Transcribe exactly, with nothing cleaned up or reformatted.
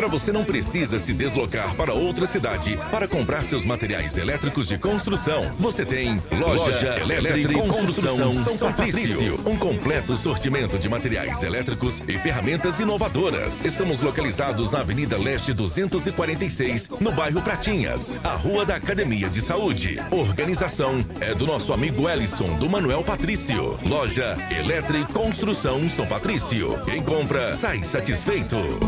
Agora você não precisa se deslocar para outra cidade para comprar seus materiais elétricos de construção. Você tem Loja, Loja Elétrica e Construção São, São Patrício. Patrício. Um completo sortimento de materiais elétricos e ferramentas inovadoras. Estamos localizados na Avenida Leste duzentos e quarenta e seis, no bairro Pratinhas, a Rua da Academia de Saúde. Organização é do nosso amigo Ellison, do Manuel Patrício. Loja Elétrica e Construção São Patrício. Quem compra, sai satisfeito.